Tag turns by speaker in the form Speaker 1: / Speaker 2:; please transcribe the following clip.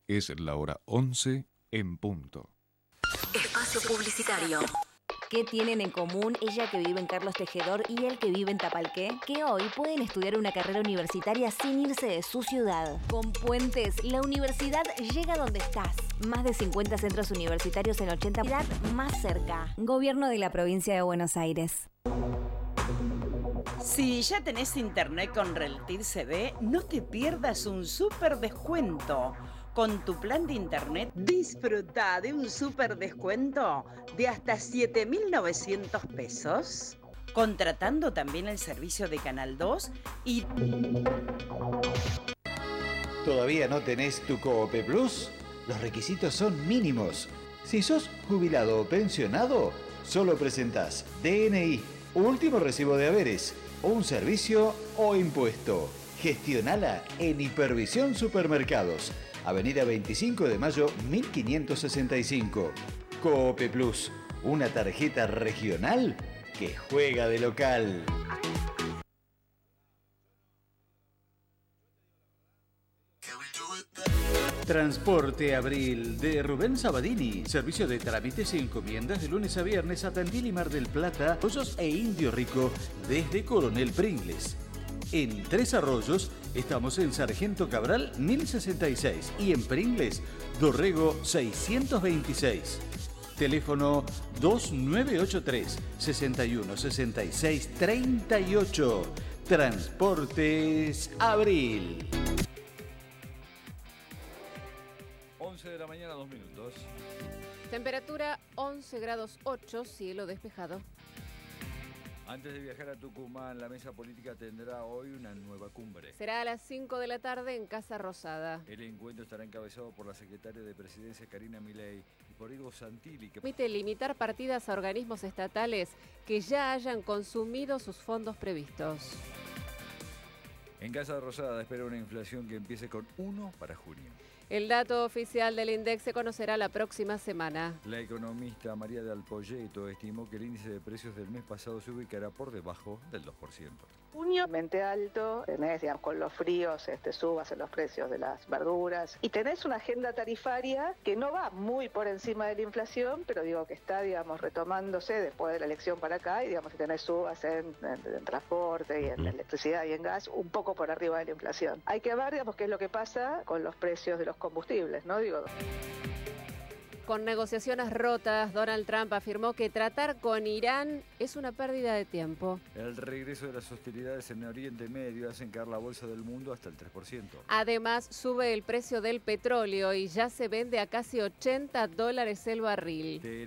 Speaker 1: Es la hora 11 en punto.
Speaker 2: Espacio publicitario.
Speaker 3: ¿Qué tienen en común ella que vive en Carlos Tejedor y él que vive en Tapalqué? Que hoy pueden estudiar una carrera universitaria sin irse de su ciudad. Con Puentes, la universidad llega donde estás. Más de 50 centros universitarios en 80 más cerca. Gobierno de la provincia de Buenos Aires.
Speaker 4: Si ya tenés internet con Reltir CD, no te pierdas un súper descuento. Con tu plan de internet, disfruta de un súper descuento de hasta 7.900 pesos. Contratando también el servicio de Canal 2 y...
Speaker 5: ¿Todavía no tenés tu Coope Plus? Los requisitos son mínimos. Si sos jubilado o pensionado, solo presentás DNI, último recibo de haberes, un servicio o impuesto. Gestionala en Hipervisión Supermercados, Avenida 25 de Mayo 1565. Coope Plus, una tarjeta regional que juega de local. Transporte Abril de Rubén Sabadini. Servicio de trámites y encomiendas de lunes a viernes a Tandil y Mar del Plata, Hoyos e Indio Rico desde Coronel Pringles. En Tres Arroyos estamos en Sargento Cabral 1066 y en Pringles Dorrego 626. Teléfono 2983 61 66 38. Transportes Abril.
Speaker 6: 11 de la mañana, 2 minutos.
Speaker 7: Temperatura 11 grados 8, cielo despejado.
Speaker 6: Antes de viajar a Tucumán, la mesa política tendrá hoy una nueva cumbre.
Speaker 7: Será a las 5 de la tarde en Casa Rosada.
Speaker 6: El encuentro estará encabezado por la secretaria de Presidencia Karina Milei y por Ivo Santilli, que
Speaker 7: Permite limitar partidas a organismos estatales que ya hayan consumido sus fondos previstos.
Speaker 6: en Casa Rosada espera una inflación que empiece con 1 para junio.
Speaker 7: El dato oficial del INDEC se conocerá la próxima semana.
Speaker 6: La economista María de Alpoyeto estimó que el índice de precios del mes pasado se ubicará por debajo del 2%.
Speaker 8: Junio, mente alto, tenés, digamos, con los fríos, subas en los precios de las verduras y tenés una agenda tarifaria que no va muy por encima de la inflación, pero digo que está, digamos, retomándose después de la elección para acá y, digamos, que tenés subas en transporte y en electricidad y en gas un poco por arriba de la inflación. Hay que ver, digamos, qué es lo que pasa con los precios de los combustibles, ¿no? Digo.
Speaker 7: Con negociaciones rotas, Donald Trump afirmó que tratar con Irán es una pérdida de tiempo.
Speaker 6: El regreso de las hostilidades en Oriente Medio hacen caer la bolsa del mundo hasta el 3%.
Speaker 7: Además, sube el precio del petróleo y ya se vende a casi $80 el barril.